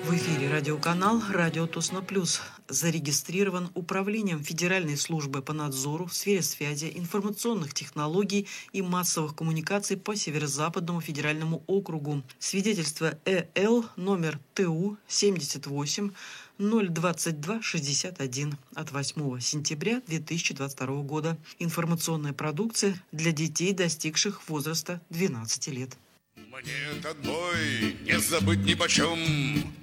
В эфире радиоканал «Радио Тосно Плюс». Зарегистрирован Управлением Федеральной службы по надзору в сфере связи, информационных технологий и массовых коммуникаций по Северо-Западному федеральному округу. Свидетельство ЭЛ номер ТУ 78 022 61 от 8 сентября 2022 года. Информационная продукция для детей, достигших возраста 12 лет. Мне этот бой не забыть ни почем.